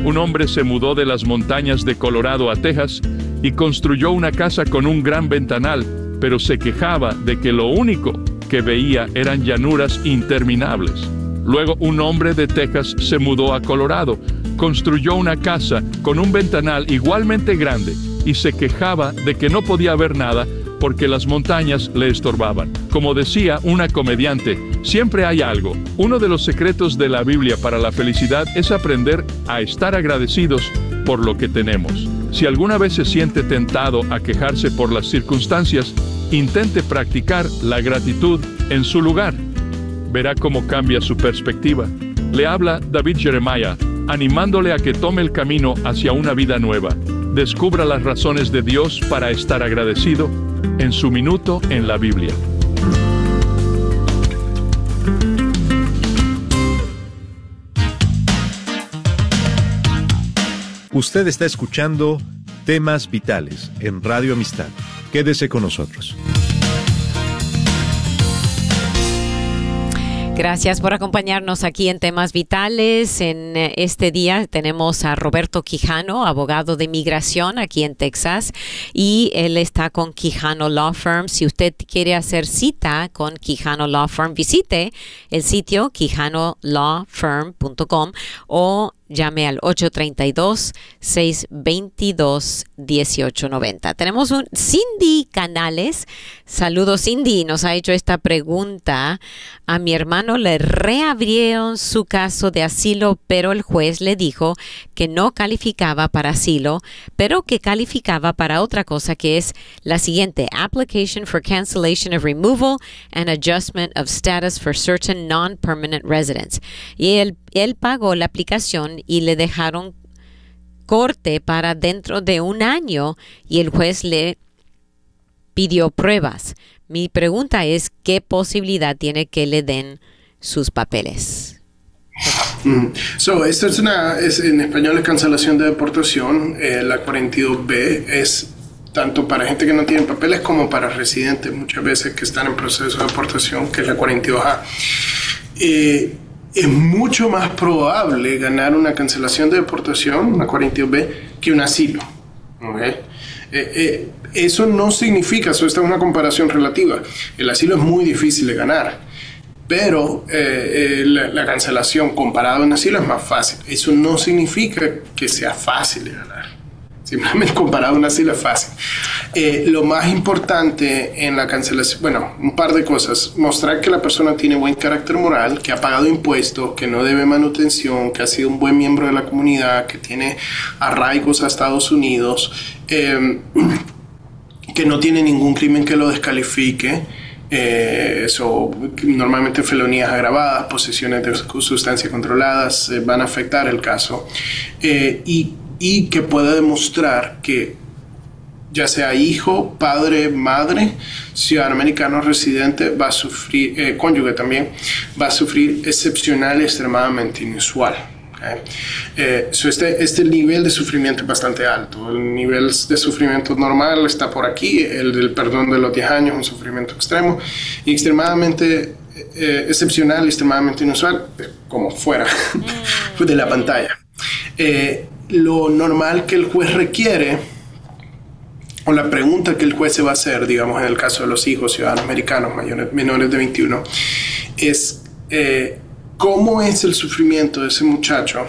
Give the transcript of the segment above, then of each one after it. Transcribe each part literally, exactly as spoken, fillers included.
un hombre se mudó de las montañas de Colorado a Texas y construyó una casa con un gran ventanal, pero se quejaba de que lo único que veía eran llanuras interminables. Luego un hombre de Texas se mudó a Colorado, construyó una casa con un ventanal igualmente grande y se quejaba de que no podía ver nada porque las montañas le estorbaban. Como decía una comediante, siempre hay algo. Uno de los secretos de la Biblia para la felicidad es aprender a estar agradecidos por lo que tenemos. Si alguna vez se siente tentado a quejarse por las circunstancias, intente practicar la gratitud en su lugar. Verá cómo cambia su perspectiva. Le habla David Jeremiah, animándole a que tome el camino hacia una vida nueva. Descubra las razones de Dios para estar agradecido en su minuto en la Biblia. Usted está escuchando Temas Vitales en Radio Amistad. Quédese con nosotros. Gracias por acompañarnos aquí en Temas Vitales. En este día tenemos a Roberto Quijano, abogado de migración aquí en Texas, y él está con Quijano Law Firm. Si usted quiere hacer cita con Quijano Law Firm, visite el sitio quijano law firm punto com o llame al ocho tres dos, seis dos dos, uno ocho nueve cero. Tenemos un Cindy Canales. Saludos, Cindy. Nos ha hecho esta pregunta. A mi hermano le reabrieron su caso de asilo, pero el juez le dijo que no calificaba para asilo, pero que calificaba para otra cosa, que es la siguiente: Application for Cancellation of Removal and Adjustment of Status for Certain Non-Permanent Residents. Y él, él pagó la aplicación y le dejaron corte para dentro de un año y el juez le pidió pruebas. Mi pregunta es, ¿qué posibilidad tiene que le den sus papeles? Mm. So, esto es una, es, en español es cancelación de deportación. Eh, la cuarenta y dos B es tanto para gente que no tiene papeles como para residentes muchas veces que están en proceso de deportación, que es la cuarenta y dos A. Eh, es mucho más probable ganar una cancelación de deportación, una cuarenta y dos B, que un asilo. ¿Okay? Eh, eh, eso no significa, eso esta es una comparación relativa. El asilo es muy difícil de ganar, pero eh, eh, la, la cancelación comparado a un asilo es más fácil. Eso no significa que sea fácil de ganar. Simplemente comparado a un asilo es fácil. Eh, lo más importante en la cancelación, bueno, un par de cosas. Mostrar que la persona tiene buen carácter moral, que ha pagado impuestos, que no debe manutención, que ha sido un buen miembro de la comunidad, que tiene arraigos a Estados Unidos, eh, que no tiene ningún crimen que lo descalifique. Eh, eso, normalmente felonías agravadas, posesiones de sustancias controladas eh, van a afectar el caso. Eh, y y que pueda demostrar que ya sea hijo, padre, madre, ciudadano americano residente, va a sufrir, eh, cónyuge también, va a sufrir excepcional y extremadamente inusual. Okay. Eh, so este, este nivel de sufrimiento es bastante alto. El nivel de sufrimiento normal está por aquí, el del perdón de los diez años, un sufrimiento extremo, y extremadamente eh, excepcional y extremadamente inusual, eh, como fuera de la pantalla. Eh, lo normal que el juez requiere, o la pregunta que el juez se va a hacer, digamos en el caso de los hijos ciudadanos americanos mayores, menores de veintiuno, es eh, cómo es el sufrimiento de ese muchacho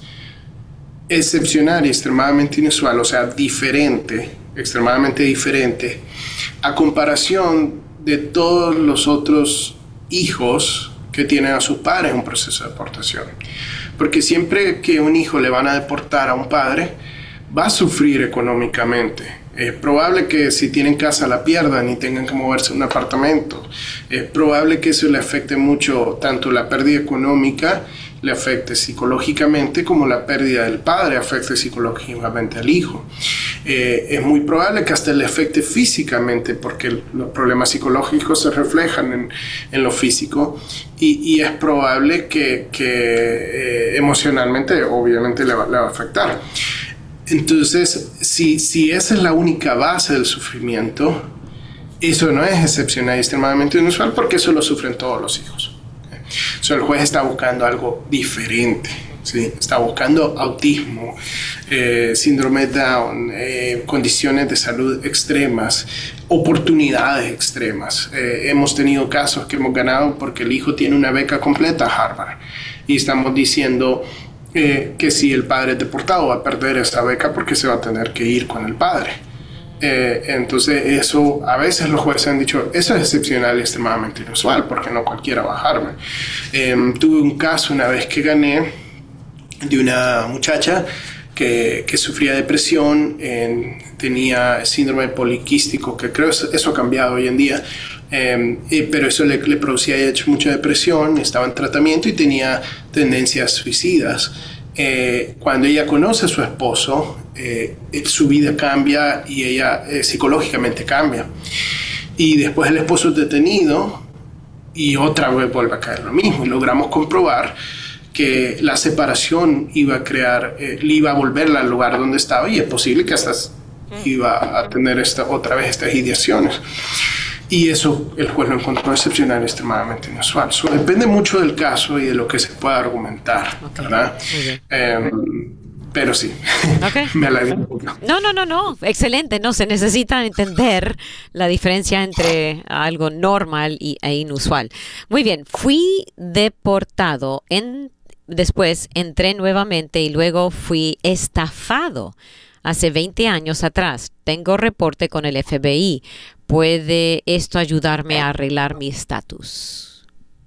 excepcional y extremadamente inusual, o sea, diferente, extremadamente diferente, a comparación de todos los otros hijos que tienen a sus padres en un proceso de deportación. Porque siempre que un hijo le van a deportar a un padre, va a sufrir económicamente. Es probable que si tienen casa la pierdan y tengan que moverse a un apartamento. Es probable que eso le afecte mucho, tanto la pérdida económica le afecte psicológicamente como la pérdida del padre afecte psicológicamente al hijo. Eh, es muy probable que hasta le afecte físicamente porque los problemas psicológicos se reflejan en, en lo físico y, y es probable que, que eh, emocionalmente obviamente le va, le va a afectar. Entonces, si, si esa es la única base del sufrimiento, eso no es excepcional y extremadamente inusual porque eso lo sufren todos los hijos. So, el juez está buscando algo diferente. ¿sí? Está buscando autismo, eh, síndrome de Down, eh, condiciones de salud extremas, oportunidades extremas. Eh, hemos tenido casos que hemos ganado porque el hijo tiene una beca completa a Harvard y estamos diciendo eh, que si el padre es deportado va a perder esa beca porque se va a tener que ir con el padre. Eh, entonces eso, a veces los jueces han dicho, eso es excepcional y extremadamente inusual porque no cualquiera va a Harvard. Eh, tuve un caso una vez que gané de una muchacha que, que sufría depresión, eh, tenía síndrome poliquístico, que creo eso, eso ha cambiado hoy en día, eh, eh, pero eso le, le producía de hecho mucha depresión, estaba en tratamiento y tenía tendencias suicidas. Eh, cuando ella conoce a su esposo, eh, su vida cambia y ella eh, psicológicamente cambia. Y después el esposo es detenido y otra vez vuelve a caer lo mismo. Y logramos comprobar que la separación iba a crear, eh, le iba a volverla al lugar donde estaba y es posible que hasta iba a tener esta, otra vez estas ideaciones. Y eso el juez lo encontró excepcional y extremadamente inusual. So, depende mucho del caso y de lo que se pueda argumentar, okay. ¿verdad? Eh, pero sí, okay. Me alegro un poco. No, no, no, no, excelente. No, se necesita entender la diferencia entre algo normal y, e inusual. Muy bien, fui deportado, en, después entré nuevamente y luego fui estafado. Hace veinte años atrás, tengo reporte con el F B I. ¿Puede esto ayudarme a arreglar mi estatus?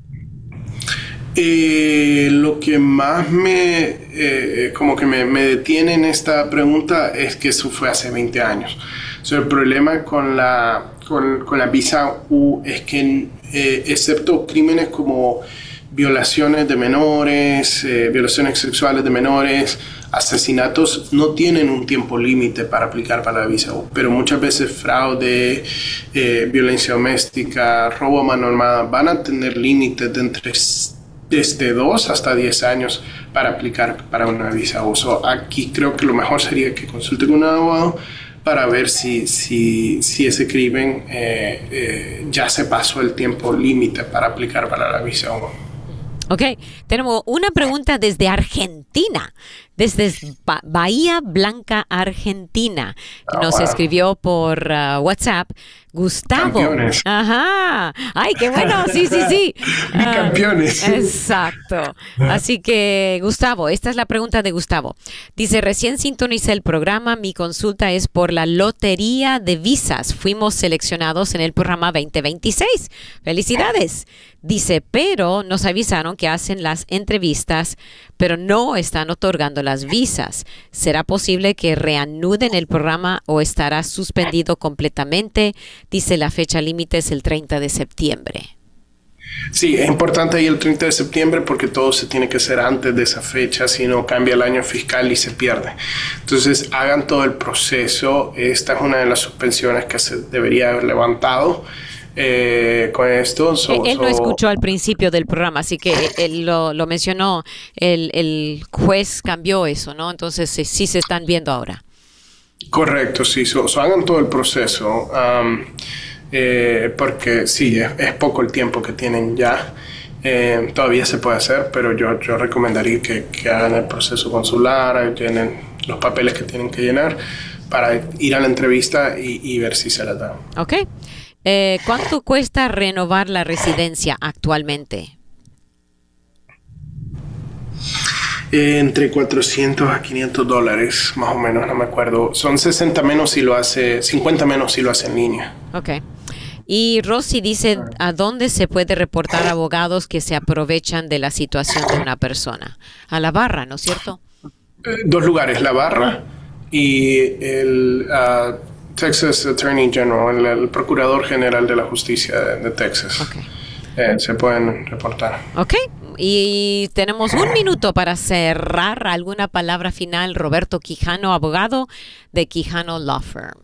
Eh, lo que más me, eh, como que me, me detiene en esta pregunta es que eso fue hace veinte años. O sea, el problema con la, con, con la visa U es que, eh, excepto crímenes como violaciones de menores, eh, violaciones sexuales de menores, asesinatos, no tienen un tiempo límite para aplicar para la visa U, pero muchas veces fraude, eh, violencia doméstica, robo a mano armada van a tener límites de entre desde dos hasta diez años para aplicar para una visa U. So, aquí creo que lo mejor sería que consulte con un abogado para ver si, si, si ese crimen eh, eh, ya se pasó el tiempo límite para aplicar para la visa U. Ok, tenemos una pregunta desde Argentina, desde ba- Bahía Blanca, Argentina. Oh, Nos wow. escribió por uh, WhatsApp Gustavo. Campeones. Ajá. Ay, qué bueno. Sí, sí, sí. Campeones. Uh, exacto. Así que, Gustavo, esta es la pregunta de Gustavo. Dice, recién sintonicé el programa. Mi consulta es por la lotería de visas. Fuimos seleccionados en el programa veinte veintiséis. Felicidades. Dice, pero nos avisaron que hacen las entrevistas, pero no están otorgando las visas. ¿Será posible que reanuden el programa o estará suspendido completamente? Dice, la fecha límite es el treinta de septiembre. Sí, es importante ahí el treinta de septiembre porque todo se tiene que hacer antes de esa fecha, si no cambia el año fiscal y se pierde. Entonces, hagan todo el proceso. Esta es una de las suspensiones que se debería haber levantado. Eh, con esto so, él so, no escuchó al principio del programa, así que él lo, lo mencionó, el, el juez cambió eso, ¿no? Entonces sí, sí se están viendo ahora. Correcto, sí, so, so hagan todo el proceso, um, eh, porque sí, es, es poco el tiempo que tienen ya, eh, todavía se puede hacer, pero yo, yo recomendaría que, que hagan el proceso consular, llenen los papeles que tienen que llenar para ir a la entrevista y, y ver si se las dan. Ok. Eh, ¿Cuánto cuesta renovar la residencia actualmente? Eh, entre cuatrocientos a quinientos dólares, más o menos, no me acuerdo. Son sesenta menos si lo hace, cincuenta menos si lo hace en línea. Ok. Y Rosy dice, ¿a dónde se puede reportar abogados que se aprovechan de la situación de una persona? A la barra, ¿no es cierto? Eh, dos lugares, la barra y el... Uh, Texas Attorney General, el, el Procurador General de la Justicia de, de Texas. Okay. Eh, se pueden reportar. Ok, y tenemos un minuto para cerrar. ¿Alguna palabra final? Roberto Quijano, abogado de Quijano Law Firm.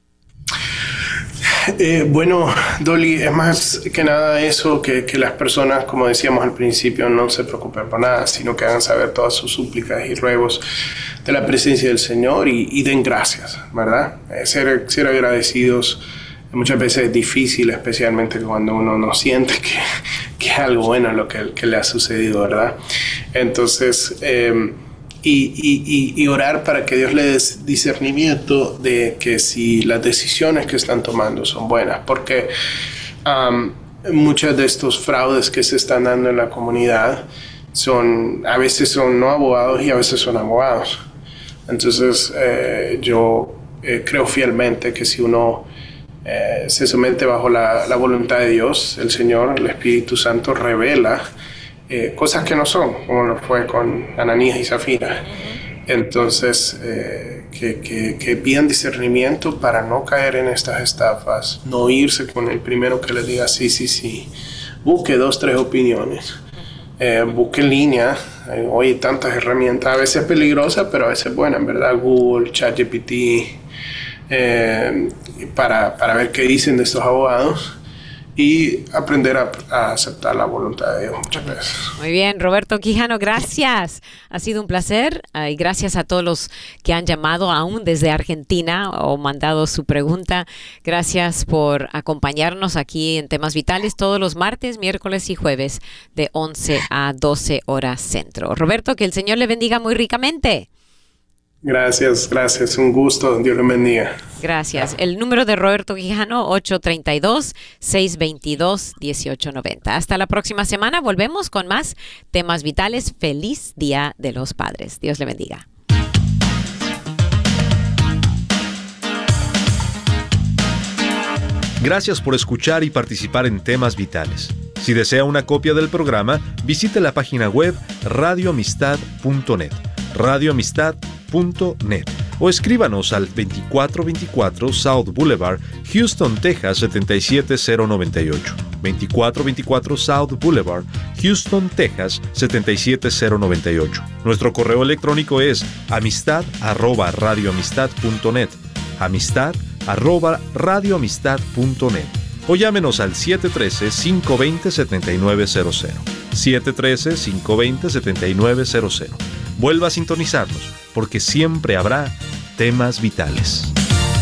Eh, bueno, Dolly, es más que nada eso, que, que las personas, como decíamos al principio, no se preocupen por nada, sino que hagan saber todas sus súplicas y ruegos de la presencia del Señor y, y den gracias, ¿verdad? Eh, ser, ser agradecidos muchas veces es difícil, especialmente cuando uno no siente que, que es algo bueno lo que, que le ha sucedido, ¿verdad? Entonces, eh, y, y, y orar para que Dios le dé discernimiento de que si las decisiones que están tomando son buenas, porque um, muchos de estos fraudes que se están dando en la comunidad son, a veces son no abogados y a veces son abogados. Entonces, eh, yo eh, creo fielmente que si uno eh, se somete bajo la, la voluntad de Dios, el Señor, el Espíritu Santo revela eh, cosas que no son, como lo fue con Ananías y Zafira. Entonces, eh, que, que, que pidan discernimiento para no caer en estas estafas, no irse con el primero que les diga sí, sí, sí. Busque dos, tres opiniones. Eh, busque en línea. Eh, hoy tantas herramientas, a veces peligrosas, pero a veces buenas, en verdad. Google, ChatGPT, eh, para, para ver qué dicen de estos abogados y aprender a, a aceptar la voluntad de Dios muchas veces. Muy bien, Roberto Quijano, gracias. Ha sido un placer uh, y gracias a todos los que han llamado aún desde Argentina o mandado su pregunta. Gracias por acompañarnos aquí en Temas Vitales todos los martes, miércoles y jueves de once a doce horas centro. Roberto, que el Señor le bendiga muy ricamente. Gracias, gracias. Un gusto. Dios le bendiga. Gracias. El número de Roberto Quijano, ocho tres dos, seis dos dos, uno ocho nueve cero. Hasta la próxima semana. Volvemos con más Temas Vitales. Feliz Día de los Padres. Dios le bendiga. Gracias por escuchar y participar en Temas Vitales. Si desea una copia del programa, visite la página web radio amistad punto net. radio amistad punto net o escríbanos al veinticuatro veinticuatro South Boulevard, Houston, Texas setenta y siete cero noventa y ocho. veinticuatro veinticuatro South Boulevard, Houston, Texas setenta y siete cero noventa y ocho. Nuestro correo electrónico es amistad arroba radio amistad punto net. amistad arroba radio amistad punto net. O llámenos al siete uno tres, cinco dos cero, siete nueve cero cero. siete uno tres, cinco dos cero, siete nueve cero cero. Vuelva a sintonizarnos, porque siempre habrá Temas Vitales.